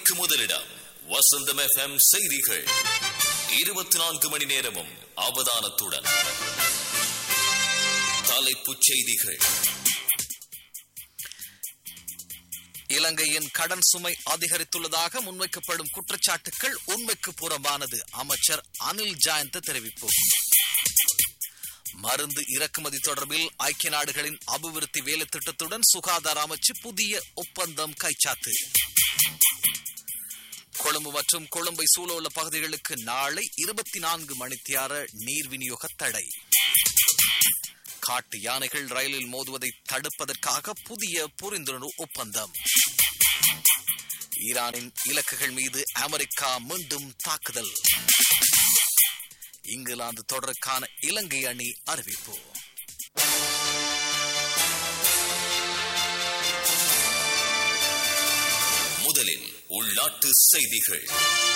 செய்திக்கு முதலிடம் வசந்தம் FM செய்திகள். 24 மணி நேரமும் அவதானத்துடன். தலைப்புச் செய்திகள். இலங்கையின் கடன் சுமை அதிகரித்துள்ளதாக முன்வைக்கப்படும் குற்றச்சாட்டுகள் உண்மைக்கு புறம்பானது. அமைச்சர் அனில் ஜயந்த தெரிவிப்பு. மருந்து இறக்குமதி தொடர்பில் ஐக்கிய நாடுகளின் அபிவிருத்தி வேலை திட்டத்துடன் சுகாதார அமைச்சு புதிய ஒப்பந்தம் கைச்சாத்து. கொழும்பு மற்றும் கொழும்பை சூழவுள்ள பகுதிகளுக்கு நாளை 24 மணித்தியால நீர் விநியோக தடை. காட்டு யானைகள் ரயிலில் மோதுவதை தடுப்பதற்காக புதிய புரிந்துணர்வு ஒப்பந்தம். ஈரானின் இலக்குகள் மீது அமெரிக்கா மீண்டும் தாக்குதல். இங்கிலாந்து தொடருக்கான இலங்கை அணி அறிவிப்பு. முதலில் உள்நாட்டு செய்திகள்.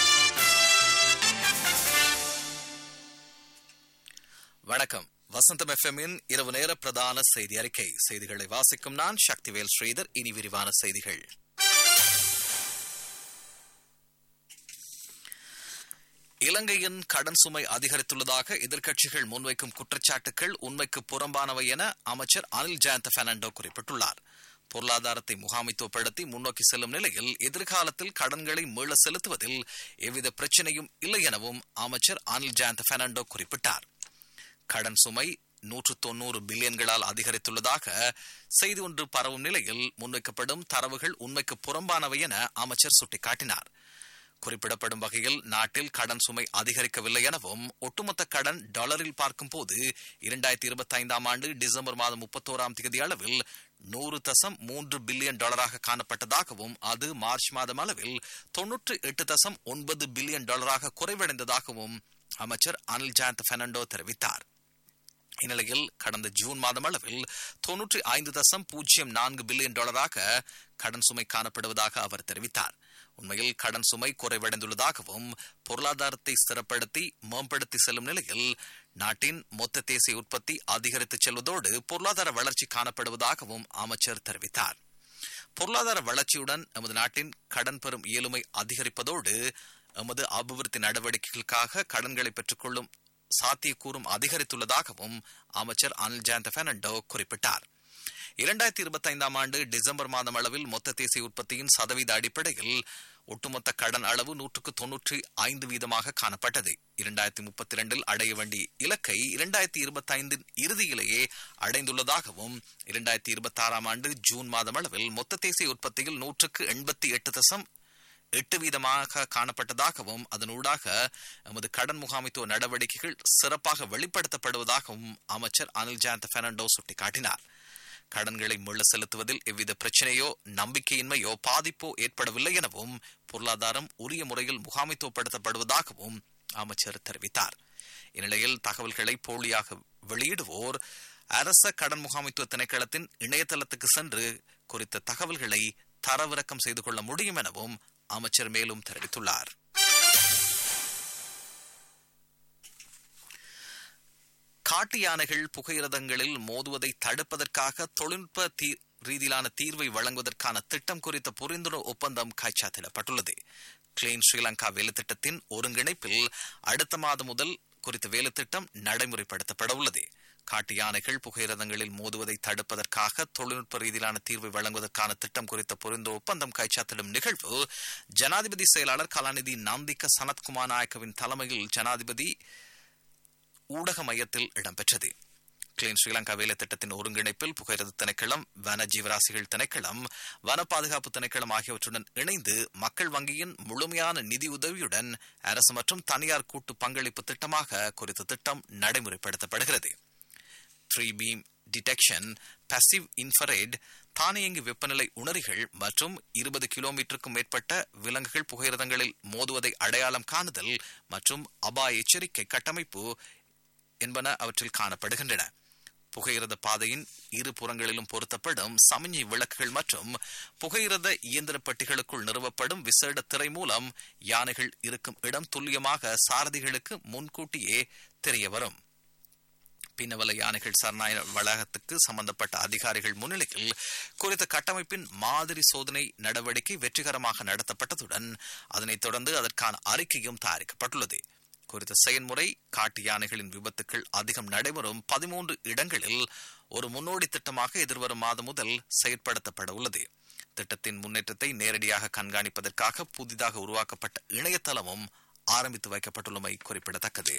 வணக்கம். வசந்தம் எஃப்எம்மின் இரவு நேர பிரதான செய்தி அறிக்கை. செய்திகளை வாசிக்கும் நான் சக்திவேல் ஸ்ரீதர். இனி விரிவான செய்திகள். இலங்கையின் கடன் சுமை அதிகரித்துள்ளதாக எதிர்க்கட்சிகள் முன்வைக்கும் குற்றச்சாட்டுகள் உண்மைக்கு புறம்பானவை என அமைச்சர் அனில் ஜயந்த பெர்னாண்டோ குறிப்பிட்டுள்ளார். பொருளாதாரத்தை முகாமைத்துவப்படுத்தி முன்னோக்கி செல்லும் நிலையில் எதிர்காலத்தில் கடன்களை மீள செலுத்துவதில் எவ்வித பிரச்சனையும் இல்லை எனவும் அமைச்சர் அனில் ஜயந்த பெர்னாண்டோ குறிப்பிட்டார். கடன் சுமை 190 பில்லியன்களால் அதிகரித்துள்ளதாக செய்தி ஒன்று பரவும் நிலையில் முன்வைக்கப்படும் தரவுகள் உண்மைக்கு புறம்பானவை என அமைச்சர் சுட்டிக்காட்டினார். குறிப்பிடப்படும் வகையில் நாட்டில் கடன் சுமை அதிகரிக்கவில்லை எனவும் ஒட்டுமொத்த கடன் டாலரில் பார்க்கும் போது 2025 ஆண்டு டிசம்பர் மாதம் 31ஆம் தேதி அளவில் 100.3 பில்லியன் டாலராக காணப்பட்டதாகவும் அது மார்ச் மாதம் அளவில் 98.9 பில்லியன் டாலராக குறைவடைந்ததாகவும் அமைச்சர் அனில் ஜயந்த பெர்னாண்டோ தெரிவித்தார். இந்நிலையில் கடந்த ஜூன் மாதம் அளவில் 95.04 பில்லியன் டாலராக கடன் சுமை காணப்படுவதாக அவர் தெரிவித்தார். உண்மையில் கடன் சுமை குறைவடைந்துள்ளதாகவும் பொருளாதாரத்தை ஸ்திரப்படுத்தி மேம்படுத்தி செல்லும் நிலையில் நாட்டின் மொத்த தேசிய உற்பத்தி அதிகரித்து செல்வதோடு பொருளாதார வளர்ச்சி காணப்படுவதாகவும் அமைச்சர் தெரிவித்தார். பொருளாதார வளர்ச்சியுடன் எமது நாட்டின் கடன் பெறும் இயலுமை அதிகரிப்பதோடு எமது அபிவிருத்தி நடவடிக்கைகளுக்காக கடன்களை பெற்றுக்கொள்ளும் சாத்தியக்கூறும் அதிகரித்துள்ளதாகவும் அமைச்சர் அனில் ஜயந்த பெர்னாண்டோ குறிப்பிட்டார். 2025 ஆண்டு டிசம்பர் மாதம் அளவில் மொத்த தேசிய உற்பத்தியின் சதவீத அடிப்படையில் ஒட்டுமொத்த கடன் அளவு 195% காணப்பட்டது. 2032 அடைய வேண்டிய இலக்கை 2025 இறுதியிலேயே அடைந்துள்ளதாகவும் 2026 ஆண்டு ஜூன் மாதம் அளவில் மொத்த தேசிய உற்பத்தியில் 188% காணப்பட்டதாகவும் அதனூடாக எமது கடன் முகாமைத்துவ நடவடிக்கைகள் சிறப்பாக வெளிப்படுத்தப்படுவதாகவும் அமைச்சர் அனில் ஜயந்த பெர்னாண்டோ சுட்டிக்காட்டினார். கடன்களை மீள செலுத்துவதில் எவ்வித பிரச்சனையோ நம்பிக்கையின்மையோ பாதிப்போ ஏற்படவில்லை எனவும் பொருளாதாரம் உரிய முறையில் முகாமைத்துவப்படுத்தப்படுவதாகவும் அமைச்சர் தெரிவித்தார். இந்நிலையில் தகவல்களை போலியாக வெளியிடுவோர் அரச கடன் முகாமைத்துவ திணைக்களத்தின் இணையதளத்துக்கு சென்று குறித்த தகவல்களை தரவிறக்கம் செய்து கொள்ள முடியும் எனவும் அமைச்சர் மேலும் தெரிவித்துள்ளார். காட்டு யானைகள் புகையிரதங்களில் மோதுவதை தடுப்பதற்காக தொழில்நுட்ப ரீதியிலான தீர்வை வழங்குவதற்கான திட்டம் குறித்த புரிந்துணர்வு ஒப்பந்தம் கைச்சாத்திடப்பட்டுள்ளது. கிளீன் ஸ்ரீலங்கா வேலைத்திட்டத்தின் ஒருங்கிணைப்பில் அடுத்த மாதம் முதல் குறித்த வேலைத்திட்டம் நடைமுறைப்படுத்தப்பட உள்ளது. காட்டு யானைகள் புகையிரதங்களில் மோதுவதை தடுப்பதற்காக தொழில்நுட்ப ரீதியிலான தீர்வை வழங்குவதற்கான திட்டம் குறித்த புரிந்து ஒப்பந்தம் கைச்சாத்திடும் நிகழ்வு ஜனாதிபதி செயலாளர் கலாநிதி நந்திக சனத்குமார் நாயக்கவின் தலைமையில் ஜனாதிபதி ஊடக மையத்தில் இடம்பெற்றது. கிளீன் ஸ்ரீலங்கா வேலை திட்டத்தின் ஒருங்கிணைப்பில் புகையிரத திணைக்களம், வன ஜீவராசிகள் திணைக்களம், வன பாதுகாப்பு திணைக்களம் ஆகியவற்றுடன் இணைந்து மக்கள் வங்கியின் முழுமையான நிதி உதவியுடன் அரசு மற்றும் தனியார் கூட்டு பங்களிப்பு திட்டமாக குறித்த திட்டம் நடைமுறைப்படுத்தப்படுகிறது. 3 beam டிடெக்ஷன், பாசிவ் இன்ஃப்ராரெட், தானியங்கி வெப்பநிலை உணரிகள் மற்றும் 20 கிலோமீட்டருக்கும் மேற்பட்ட விலங்குகள் புகையிரதங்களில் மோதுவதை அடையாளம் காணுதல் மற்றும் அபாய எச்சரிக்கை கட்டமைப்பு என்பன அவற்றில் காணப்படுகின்றன. புகையிரத பாதையின் இரு புறங்களிலும் பொருத்தப்படும் சமிஞ்சை விளக்குகள் மற்றும் புகையிரத இயந்திர பெட்டிகளுக்குள் நிறுவப்படும் விசேட திரை மூலம் யானைகள் இருக்கும் இடம் துல்லியமாக சாரதிகளுக்கு முன்கூட்டியே தெரிய வரும். பின்னவல யானைகள் சரணாலய வளாகத்துக்கு சம்பந்தப்பட்ட அதிகாரிகள் முன்னிலையில் குறித்த கட்டமைப்பின் மாதிரி சோதனை நடவடிக்கை வெற்றிகரமாக நடத்தப்பட்டதுடன் அதனைத் தொடர்ந்து அதற்கான அறிக்கையும் தயாரிக்கப்பட்டுள்ளது. குறித்த செயல்முறை காட்டு யானைகளின் விபத்துக்கள் அதிகம் நடைபெறும் 13 இடங்களில் ஒரு முன்னோடி திட்டமாக எதிர்வரும் மாதம் முதல் செயற்படுத்தப்பட உள்ளது. திட்டத்தின் முன்னேற்றத்தை நேரடியாக கண்காணிப்பதற்காக புதிதாக உருவாக்கப்பட்ட இணையதளமும் ஆரம்பித்து வைக்கப்பட்டுள்ளமை குறிப்பிடத்தக்கது.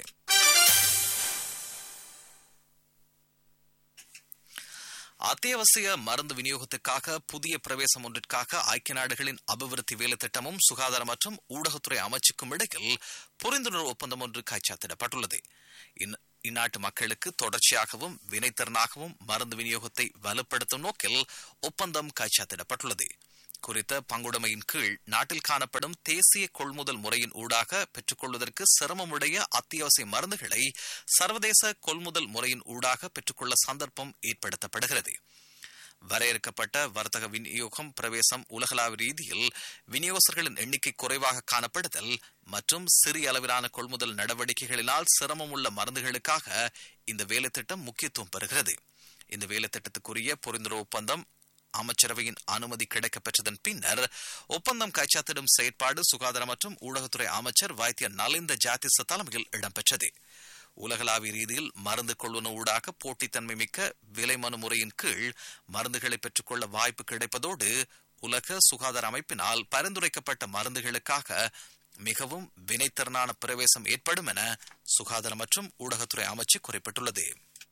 அத்தியாவசிய மருந்து விநியோகத்திற்காக புதிய பிரவேசம் ஒன்றிற்காக ஐக்கிய நாடுகளின் அபிவிருத்தி வேலை திட்டமும் சுகாதார மற்றும் ஊடகத்துறை அமைச்சுக்கும் இடையில் புரிந்துணர்வு ஒப்பந்தம் ஒன்று கைச்சாத்திடப்பட்டுள்ளது. இந்நாட்டு மக்களுக்கு தொடர்ச்சியாகவும் வினைத்திறனாகவும் மருந்து விநியோகத்தை வலுப்படுத்தும் நோக்கில் ஒப்பந்தம் கைச்சாத்திடப்பட்டுள்ளது. குறித்த பங்குடைமையின் கீழ் நாட்டில் காணப்படும் தேசிய கொள்முதல் முறையின் ஊடாக பெற்றுக்கொள்வதற்கு சிரமமுடைய அத்தியாவசிய மருந்துகளை சர்வதேச கொள்முதல் முறையின் ஊடாக பெற்றுக்கொள்ள சந்தர்ப்பம் ஏற்படுத்தப்படுகிறது. வரையறுக்கப்பட்ட வர்த்தக விநியோகம் பிரவேசம் உலகளாவிய ரீதியில் விநியோகஸ்தர்களின் எண்ணிக்கை குறைவாக காணப்படுதல் மற்றும் சிறிய அளவிலான கொள்முதல் நடவடிக்கைகளினால் சிரமம் உள்ள மருந்துகளுக்காக இந்த வேலை திட்டம் முக்கியத்துவம் பெறுகிறது. இந்த வேலை திட்டத்துக்குரிய புரிந்துணர்வு ஒப்பந்தம் அமைச்சரவையின் அனுமதி கிடைக்கப்பெற்றதன் பின்னர் ஒப்பந்தம் கைச்சாத்திடும் செயற்பாடு சுகாதார மற்றும் ஊடகத்துறை அமைச்சர் வைத்திய நலிந்த ஜாதிச தலைமையில் இடம்பெற்றது. உலகளாவிய ரீதியில் மருந்து கொள்வன ஊடாக போட்டித்தன்மை மிக்க விலை மனு முறையின் கீழ் மருந்துகளை பெற்றுக்கொள்ள வாய்ப்பு கிடைப்பதோடு உலக சுகாதார அமைப்பினால் பரிந்துரைக்கப்பட்ட மருந்துகளுக்காக மிகவும் வினைத்திறனான பிரவேசம் ஏற்படும் என சுகாதார மற்றும் ஊடகத்துறை அமைச்சு குறிப்பிட்டுள்ளது.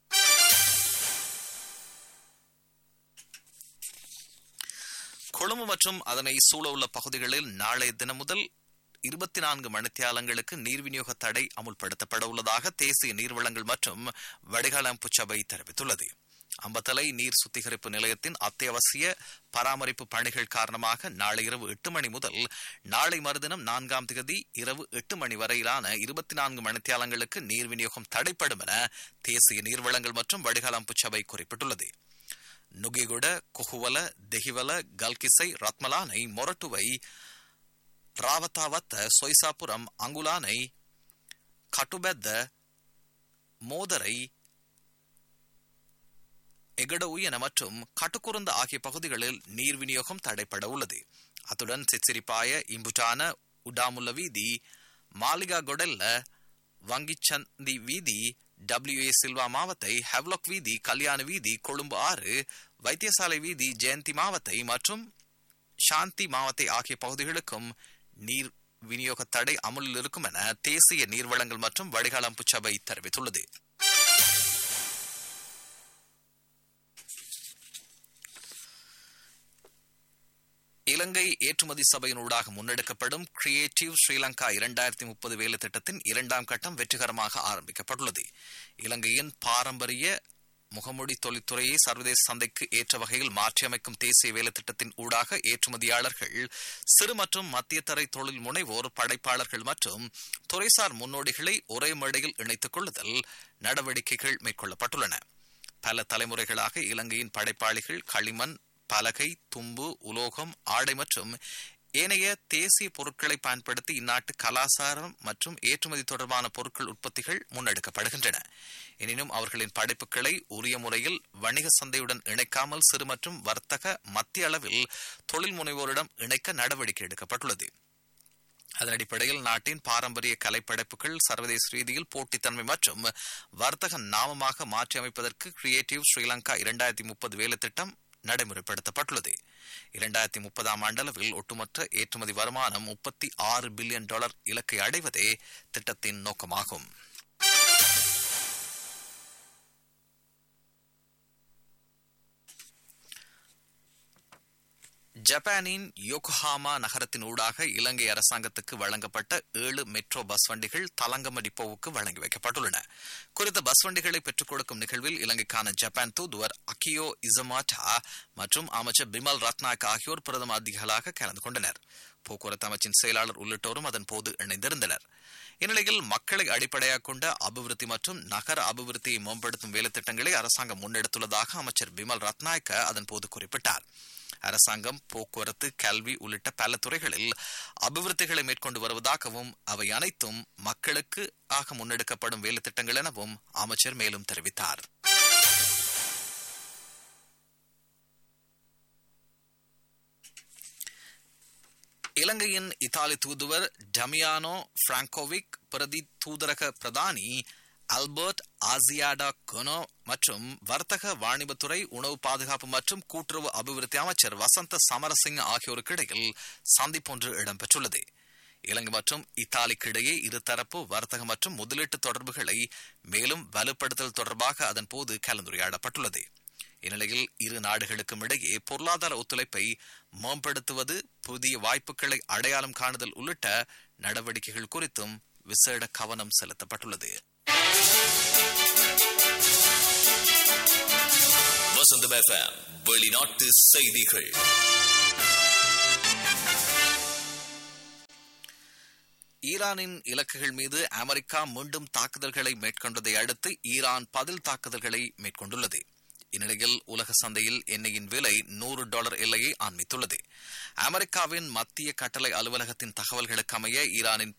கொழும்பு மற்றும் அதனை சூழ உள்ள பகுதிகளில் நாளைய தினம் முதல் 24 மணித்தியாலங்களுக்கு நீர் விநியோக தடை அமுல்படுத்தப்பட உள்ளதாக தேசிய நீர்வளங்கள் மற்றும் வடிகால் அமைப்பு சபை தெரிவித்துள்ளது. அம்பத்தலை நீர் சுத்திகரிப்பு நிலையத்தின் அத்தியாவசிய பராமரிப்பு பணிகள் காரணமாக நாளை இரவு 8 மணி முதல் நாளை மறுதினம் 4ஆம் தேதி இரவு 8 மணி வரையிலான 24 மணித்தியாலங்களுக்கு நீர் விநியோகம் தடைப்படும் என தேசிய நீர்வளங்கள் மற்றும் வடிகால் அமைப்பு சபை குறிப்பிட்டுள்ளது. நுகிகுட, குஹுவல, தெஹிவல, கல்கிசை, ரத்மலானை, மொரட்டுவை, ராவத்தாவத்த, சொய்சாபுரம், அங்குலானை, கட்டுபெத்த, மோதரை, எகடவுயன மற்றும் கட்டுக்குருந்த ஆகிய பகுதிகளில் நீர் விநியோகம் தடைப்பட உள்ளது. அத்துடன் சிச்சிரிப்பாய, இம்புட்டான, உடாமுல்ல வீதி, மாலிகா கொடெல்ல, வங்கிச்சந்தி வீதி, WA சில்வா மாவத்தை, ஹெவ்லாக் வீதி, கல்யாண வீதி, கொழும்பு 6, வைத்தியசாலை வீதி, ஜெயந்தி மாவத்தை மற்றும் சாந்தி மாவத்தை ஆகிய பகுதிகளுக்கும் நீர் விநியோக தடை அமலில் இருக்கும் என தேசிய நீர்வளங்கள் மற்றும் வடிகால் அமைப்பு சபை தெரிவித்துள்ளது. இலங்கை ஏற்றுமதி சபையின் ஊடாக முன்னெடுக்கப்படும் கிரியேட்டிவ் ஸ்ரீலங்கா 2030 வேலை திட்டத்தின் 2ஆம் கட்டம் வெற்றிகரமாக ஆரம்பிக்கப்பட்டுள்ளது. இலங்கையின் பாரம்பரிய முகமூடி தொழில்துறையை சர்வதேச சந்தைக்கு ஏற்ற வகையில் மாற்றியமைக்கும் தேசிய வேலை திட்டத்தின் ஊடாக ஏற்றுமதியாளர்கள், சிறு மற்றும் மத்தியதரை தொழில் முனைவோர், படைப்பாளர்கள் மற்றும் துறைசார் முன்னோடிகளை ஒரே மேடையில் இணைத்துக் கொள்ளுதல் நடவடிக்கைகள் மேற்கொள்ளப்பட்டுள்ளன. பல தலைமுறைகளாக இலங்கையின் படைப்பாளிகள் களிமண், பலகை, தும்பு, உலோகம், ஆடை மற்றும் ஏனைய தேசிய பொருட்களை பயன்படுத்தி இந்நாட்டு கலாச்சாரம் மற்றும் ஏற்றுமதி தொடர்பான பொருட்கள் உற்பத்திகள் முன்னெடுக்கப்படுகின்றன. எனினும் அவர்களின் படைப்புகளை உரிய முறையில் வணிக சந்தையுடன் இணைக்காமல் சிறு மற்றும் வர்த்தக மத்திய அளவில் தொழில் முனைவோரிடம் இணைக்க நடவடிக்கை எடுக்கப்பட்டுள்ளது. அதன் அடிப்படையில் நாட்டின் பாரம்பரிய கலைப்படைப்புகள் சர்வதேச ரீதியில் போட்டித்தன்மை மற்றும் வர்த்தக நாமமாக மாற்றியமைப்பதற்கு கிரியேட்டிவ் ஸ்ரீலங்கா 2030 வேலை திட்டம் நடைமுறைப்படுத்தப்பட்டுள்ளது. 2030ஆம் ஆண்டளவில் ஒட்டுமொத்த ஏற்றுமதி வருமானம் $36 பில்லியன் இலக்கை அடைவதே திட்டத்தின் நோக்கமாகும். ஜப்பானின் யோகோஹாமா நகரத்தின் ஊடாக இலங்கை அரசாங்கத்துக்கு வழங்கப்பட்ட 7 மெட்ரோ பஸ் வண்டிகள் தலங்கம டிப்போவுக்கு வழங்கி வைக்கப்பட்டுள்ளன. குறித்த பஸ் வண்டிகளை பெற்றுக் கொடுக்கும் நிகழ்வில் இலங்கைக்கான ஜப்பான் தூதுவர் அகியோ இசமாட்டா மற்றும் அமைச்சர் பிமல் ரத்நாயக் ஆகியோர் பிரதம அதிதிகளாக கலந்து கொண்டனர். போக்குவரத்து அமைச்சின் செயலாளர் உள்ளிட்டோரும் அதன் போது இணைந்திருந்தனர். இந்நிலையில் மக்களை அடிப்படையாக கொண்ட அபிவிருத்தி மற்றும் நகர அபிவிருத்தியை மேம்படுத்தும் வேலை திட்டங்களை அரசாங்கம் முன்னெடுத்துள்ளதாக அமைச்சர் பிமல் ரத்நாயக்க அதன் போது குறிப்பிட்டார். அரசாங்கம் போக்குவரத்து, கல்வி உள்ளிட்ட பல துறைகளில் அபிவிருத்திகளை மேற்கொண்டு வருவதாகவும் அவை அனைத்தும் மக்களுக்கு ஆக முன்னெடுக்கப்படும் வேலை திட்டங்கள் எனவும் அமைச்சர் மேலும் தெரிவித்தார். இலங்கையின் இத்தாலி தூதுவர் டமியானோ பிராங்கோவிக், பிரதி தூதரக பிரதானி ஆல்பர்ட் ஆசியாடா கொனோ மற்றும் வர்த்தக வாணிபத்துறை, உணவு பாதுகாப்பு மற்றும் கூட்டுறவு அபிவிருத்தி அமைச்சர் வசந்த சமரசிங்க ஆகியோருக்கு இடையில் சந்திப்பொன்று இடம்பெற்றுள்ளது. இலங்கை மற்றும் இத்தாலிக்கிடையே இருதரப்பு வர்த்தக மற்றும் முதலீட்டு தொடர்புகளை மேலும் வலுப்படுத்தல் தொடர்பாக அதன் போது கலந்துரையாடப்பட்டுள்ளது. இந்நிலையில் இரு நாடுகளுக்கும் இடையே பொருளாதார ஒத்துழைப்பை மேம்படுத்துவது, புதிய வாய்ப்புகளை அடையாளம் காணுதல் உள்ளிட்ட நடவடிக்கைகள் குறித்தும் விசேட கவனம் செலுத்தப்பட்டுள்ளது. வசந்தம் FM வெளிநாட்டு செய்திகள். ஈரானின் இலக்குகள் மீது அமெரிக்கா மீண்டும் தாக்குதல்களை மேற்கொண்டதை அடுத்து ஈரான் பதில் தாக்குதல்களை மேற்கொண்டுள்ளது. இந்நிலையில் உலக சந்தையில் எண்ணெயின் விலை $100 எல்லையை ஆன்மித்துள்ளது. அமெரிக்காவின் மத்திய கட்டளை அலுவலகத்தின் தகவல்களுக்கு அமைய ஈரானின்